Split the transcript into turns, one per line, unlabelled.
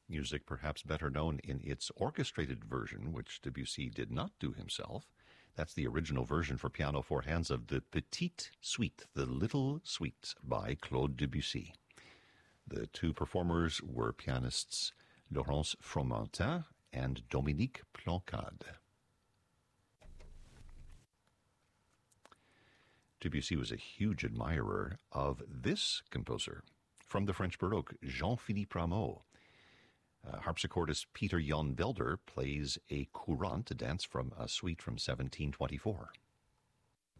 Music perhaps better known in its orchestrated version, which Debussy did not do himself. That's the original version for piano four hands of the Petite Suite, the Little Suite by Claude Debussy. The two performers were pianists Laurence Fromentin and Dominique Plancade. Debussy was a huge admirer of this composer from the French Baroque, Jean-Philippe Rameau. Harpsichordist Peter Jan Belder plays a courante, a dance from a suite from 1724.